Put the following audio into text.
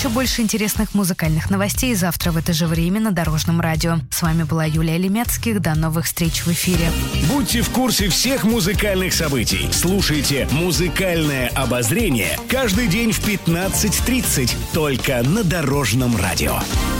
еще больше интересных музыкальных новостей завтра в это же время на Дорожном радио. С вами была Юлия Лемецких. До новых встреч в эфире. Будьте в курсе всех музыкальных событий. Слушайте «Музыкальное обозрение» каждый день в 15:30 только на Дорожном радио.